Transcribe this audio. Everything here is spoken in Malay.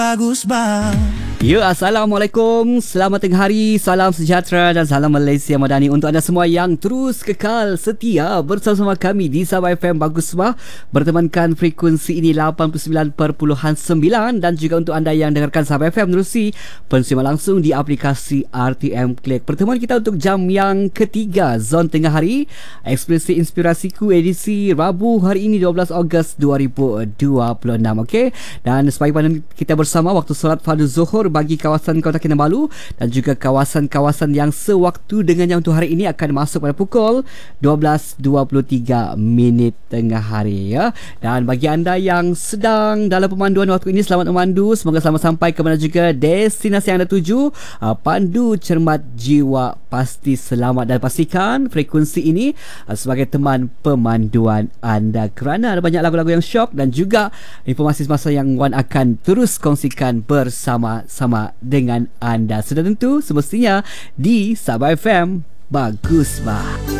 Bagus bang. Ya, Assalamualaikum. Selamat tengah hari, salam sejahtera dan salam Malaysia Madani untuk anda semua yang terus kekal setia bersama kami di Sabah FM Bagus Bah. Bertemankan frekuensi ini 89.9 dan juga untuk anda yang dengarkan Sabah FM menerusi pensiaran langsung di aplikasi RTM Click. Pertemuan kita untuk jam yang ketiga Zon Tengah Hari Ekspresi Inspirasiku edisi Rabu hari ini 12 Ogos 2026. Okey, dan sebagai mana kita bersama waktu solat fardu Zuhur bagi kawasan Kota Kinabalu dan juga kawasan-kawasan yang sewaktu dengannya untuk hari ini akan masuk pada pukul 12.23 tengah hari ya. Dan bagi anda yang sedang dalam pemanduan waktu ini, selamat memandu, semoga selamat sampai ke mana juga destinasi yang anda tuju. Pandu cermat jiwa pasti selamat dan pastikan frekuensi ini sebagai teman pemanduan anda kerana ada banyak lagu-lagu yang syok dan juga informasi semasa yang Wan akan terus kongsikan bersama-sama dengan anda. Sudah tentu semestinya di Sabah FM Bagus Bah.